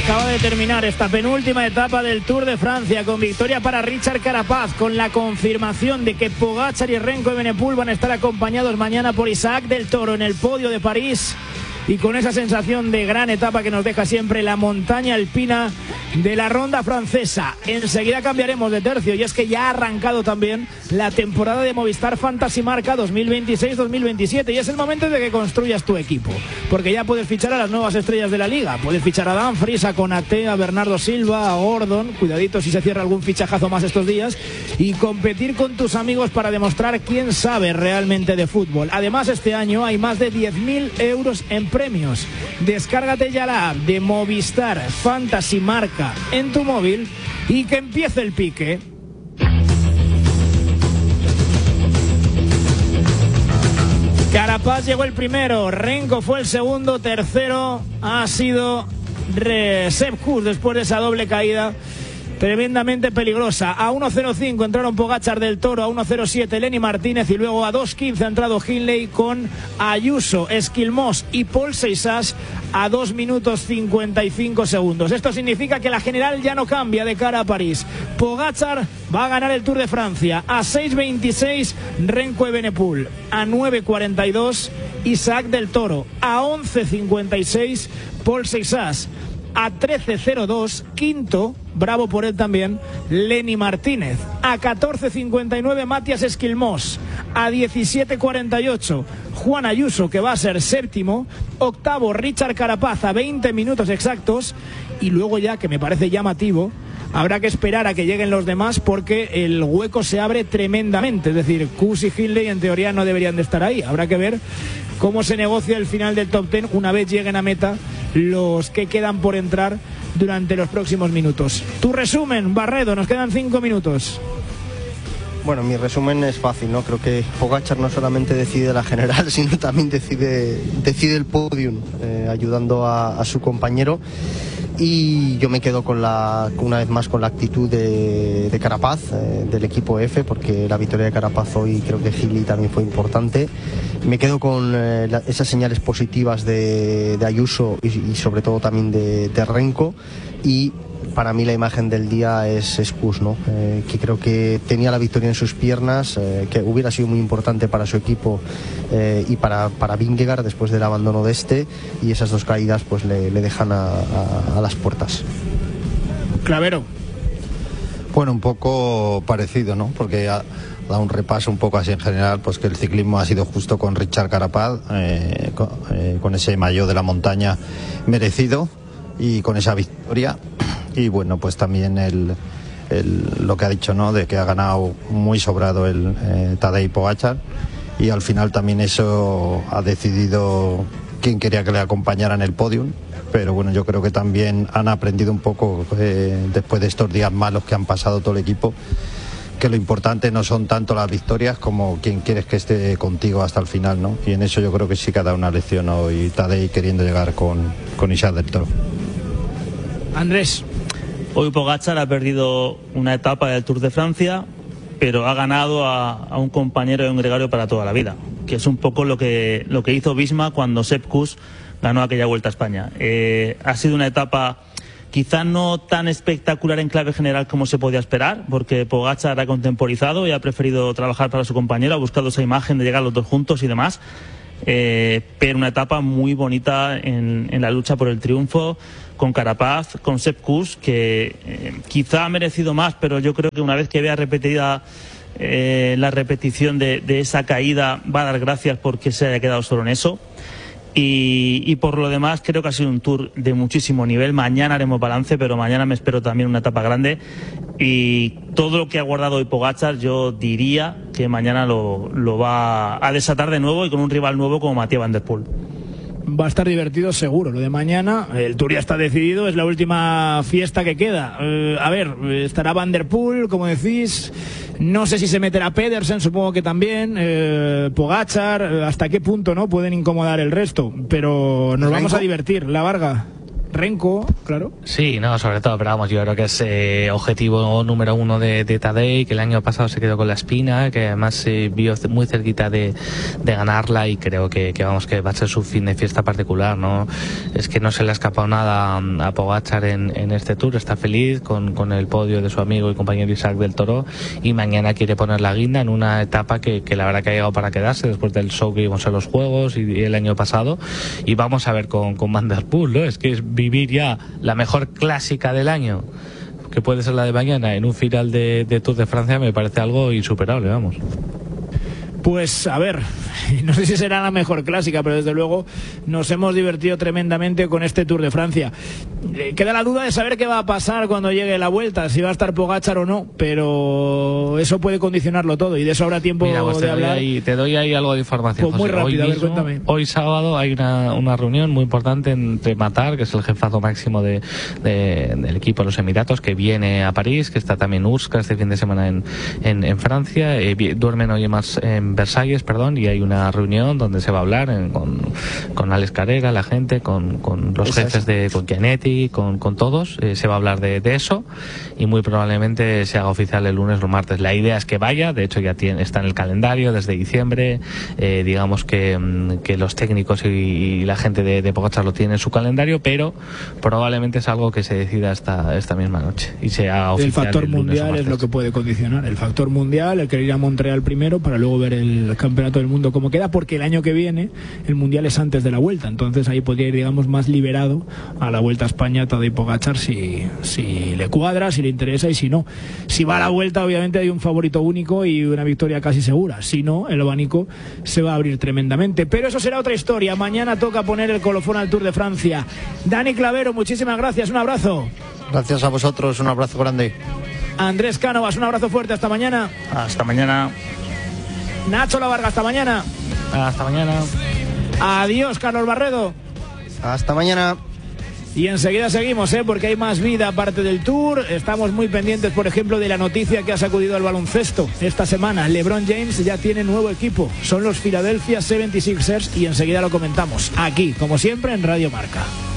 Acaba de terminar esta penúltima etapa del Tour de Francia con victoria para Richard Carapaz, con la confirmación de que Pogačar y Remco Evenepoel van a estar acompañados mañana por Isaac del Toro en el podio de París, y con esa sensación de gran etapa que nos deja siempre la montaña alpina de la ronda francesa. Enseguida cambiaremos de tercio, y es que ya ha arrancado también la temporada de Movistar Fantasy Marca 2026-2027, y es el momento de que construyas tu equipo, porque ya puedes fichar a las nuevas estrellas de la liga. Puedes fichar a Dumfries, a Konaté, a Bernardo Silva, a Gordon, cuidadito si se cierra algún fichajazo más estos días, y competir con tus amigos para demostrar quién sabe realmente de fútbol. Además, este año hay más de 10.000 euros en premios. Descárgate ya la app de Movistar Fantasy Marca en tu móvil y que empiece el pique. Carapaz llegó el primero, Remco fue el segundo, tercero ha sido Sepp Kuss después de esa doble caída tremendamente peligrosa. A 1.05 entraron Pogačar del Toro, a 1.07 Lenny Martínez, y luego a 2.15 ha entrado Hindley con Ayuso, Esquilmós y Paul Seixas a 2 minutos 55 segundos. Esto significa que la general ya no cambia de cara a París. Pogačar va a ganar el Tour de Francia. A 6.26 Remco Evenepoel, a 9.42 Isaac del Toro, a 11.56 Paul Seixas, a 13.02 quinto, bravo por él también, Lenny Martínez, a 14.59 Matías Esquilmós, a 17.48 Juan Ayuso, que va a ser séptimo, octavo Richard Carapaz a 20 minutos exactos, y luego ya, que me parece llamativo, habrá que esperar a que lleguen los demás, porque el hueco se abre tremendamente. Es decir, Kuss y Hindley en teoría no deberían de estar ahí. Habrá que ver cómo se negocia el final del top 10 una vez lleguen a meta los que quedan por entrar durante los próximos minutos. Tu resumen, Barredo, nos quedan 5 minutos. Bueno, mi resumen es fácil, ¿no? Creo que Pogačar no solamente decide la general, sino también decide el podium, ayudando a su compañero. Y yo me quedo una vez más con la actitud de Carapaz, del equipo F, porque la victoria de Carapaz hoy creo que Hindley también fue importante. Me quedo con esas señales positivas de Ayuso y sobre todo también de Remco. Y para mí la imagen del día es Kuss, ¿no? Que creo que tenía la victoria en sus piernas, que hubiera sido muy importante para su equipo y para Vingegaard después del abandono de este, y esas dos caídas pues le dejan a las puertas. Clavero. Bueno, un poco parecido, ¿no? Porque ha dado un repaso un poco así en general, pues que el ciclismo ha sido justo con Richard Carapaz, con ese maillot de la montaña merecido y con esa victoria. Y bueno, pues también lo que ha dicho, ¿no? De que ha ganado muy sobrado el Tadej Pogačar, y al final también eso ha decidido quién quería que le acompañara en el podium. Pero bueno, yo creo que también han aprendido un poco después de estos días malos que han pasado todo el equipo, que lo importante no son tanto las victorias como quién quieres que esté contigo hasta el final, ¿no? Y en eso yo creo que sí que ha dado una lección hoy Tadej, queriendo llegar con Isaac del Toro. Andrés. Hoy Pogačar ha perdido una etapa del Tour de Francia, pero ha ganado a un compañero y un gregario para toda la vida, que es un poco lo que hizo Visma cuando Sepp Kuss ganó aquella Vuelta a España. Ha sido una etapa quizá no tan espectacular en clave general como se podía esperar, porque Pogačar ha contemporizado y ha preferido trabajar para su compañero, ha buscado esa imagen de llegar los dos juntos y demás. Pero una etapa muy bonita en la lucha por el triunfo, con Carapaz, con Sepp Kuss, que quizá ha merecido más, pero yo creo que una vez que vea repetida la repetición de esa caída, va a dar gracias porque se haya quedado solo en eso. Y por lo demás creo que ha sido un Tour de muchísimo nivel. Mañana haremos balance, pero mañana me espero también una etapa grande, y todo lo que ha guardado hoy Pogačar yo diría que mañana lo va a desatar de nuevo, y con un rival nuevo como Mathieu Van Der Poel. Va a estar divertido seguro lo de mañana. El Tour ya está decidido, es la última fiesta que queda. A ver, estará Van Der Poel, como decís. No sé si se meterá Pedersen, supongo que también. Pogačar, hasta qué punto no pueden incomodar el resto. Pero nos vamos a divertir. La Varga, Remco. claro. Sí, no, sobre todo, pero vamos, yo creo que es objetivo número 1 de Tadej, que el año pasado se quedó con la espina, que además se vio muy cerquita de ganarla, y creo que vamos, que va a ser su fin de fiesta particular, ¿no? Es que no se le ha escapado nada a Pogačar en este Tour, está feliz con el podio de su amigo y compañero Isaac del Toro, y mañana quiere poner la guinda en una etapa que la verdad que ha llegado para quedarse después del show que vimos en los Juegos y el año pasado, y vamos a ver con Van der Poel, ¿no? Es que es vivir ya la mejor clásica del año, que puede ser la de mañana, en un final de Tour de Francia, me parece algo insuperable, vamos. Pues a ver, no sé si será la mejor clásica, pero desde luego nos hemos divertido tremendamente con este Tour de Francia. Queda la duda de saber qué va a pasar cuando llegue la Vuelta, si va a estar Pogačar o no, pero eso puede condicionarlo todo, y de eso habrá tiempo. Mira, pues de hablar. Te doy ahí algo de información. Pues muy rápido, a ver, cuéntame. Hoy sábado hay una reunión muy importante entre Matar, que es el jefazo máximo del equipo de los Emiratos, que viene a París, que está también Urska este fin de semana en Francia, duermen hoy más en Versalles, y hay una reunión donde se va a hablar con Alex Carrera, la gente, con los jefes con Gianetti, con todos, se va a hablar de eso, y muy probablemente se haga oficial el lunes o martes. La idea es que vaya, de hecho ya está en el calendario desde diciembre, digamos que los técnicos y la gente de Pogačar lo tiene en su calendario, pero probablemente es algo que se decida esta misma noche y se haga oficial. El factor mundial es lo que puede condicionar, el factor mundial, el querer ir a Montreal primero para luego ver el campeonato del mundo cómo queda, porque el año que viene el mundial es antes de la Vuelta, entonces ahí podría ir, digamos, más liberado a la Vuelta a España Tadej Pogačar si le cuadra, si le interesa, y si no. Si va a la Vuelta, obviamente hay un favorito único y una victoria casi segura, si no, el abanico se va a abrir tremendamente, pero eso será otra historia. Mañana toca poner el colofón al Tour de Francia. Dani Clavero, muchísimas gracias, un abrazo. Gracias a vosotros, un abrazo grande. Andrés Cánovas, un abrazo fuerte, hasta mañana. Hasta mañana. Nacho Lavarga, hasta mañana. Hasta mañana. Adiós, Carlos Barredo. Hasta mañana. Y enseguida seguimos, porque hay más vida aparte del Tour. Estamos muy pendientes, por ejemplo, de la noticia que ha sacudido al baloncesto esta semana. LeBron James ya tiene nuevo equipo. Son los Philadelphia 76ers, y enseguida lo comentamos aquí, como siempre, en Radio Marca.